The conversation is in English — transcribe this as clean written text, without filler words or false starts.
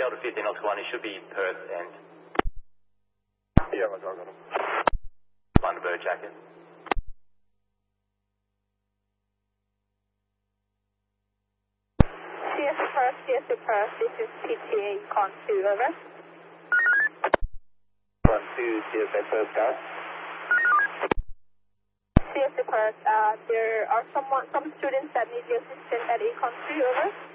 Delta 15 Oscar 1, it should be Perth and... Yeah, Roger, I got him. Thunderbird jacket. CS Perth, this is PTA Con 2, over. Con 2, CSA Perth, guys. CS Perth, there are some students that need your assistance at Econ 3, over.